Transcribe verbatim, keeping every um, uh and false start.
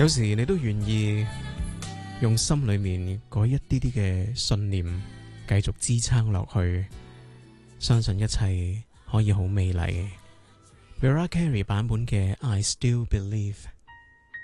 有時你都願意用心裏面嗰一啲啲嘅信念繼續支撐落去，相信一切可以好美麗。Mariah Carey 版本嘅 I Still Believe。